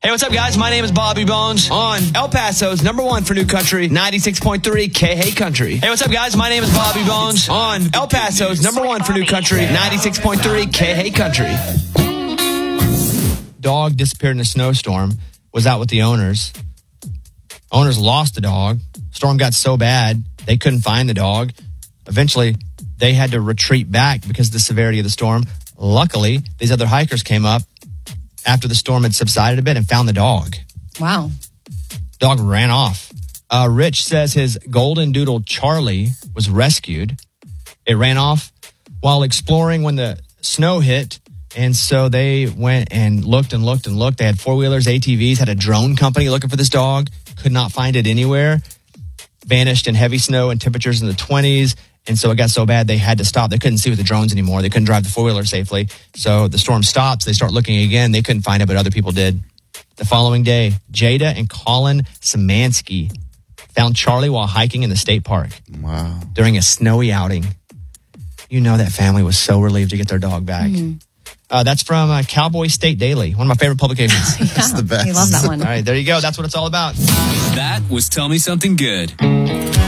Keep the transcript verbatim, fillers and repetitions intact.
Hey, what's up, guys? My name is Bobby Bones on El Paso's number one for New Country, ninety-six point three K-Hey Country. Hey, what's up, guys? My name is Bobby Bones on El Paso's number one for New Country, ninety-six point three K-Hey Country. Dog disappeared in a snowstorm, was out with the owners. Owners lost the dog. Storm got so bad, they couldn't find the dog. Eventually, they had to retreat back because of the severity of the storm. Luckily, these other hikers came up after the storm had subsided a bit and found the dog. Wow. Dog ran off. Uh, Rich says his golden doodle Charlie was rescued. It ran off while exploring when the snow hit. And so they went and looked and looked and looked. They had four-wheelers, A T Vs, had a drone company looking for this dog. Could not find it anywhere. Vanished in heavy snow and temperatures in the twenties. And so it got so bad they had to stop. They couldn't see with the drones anymore. They couldn't drive the four-wheeler safely. So the storm stops. They start looking again. They couldn't find it, but other people did. The following day, Jada and Colin Szymanski found Charlie while hiking in the state park. Wow. During a snowy outing. You know that family was so relieved to get their dog back. Mm-hmm. Uh, that's from uh, Cowboy State Daily, one of my favorite publications. Yeah, that's the best. We love that one. All right, there you go. That's what it's all about. That was Tell Me Something Good.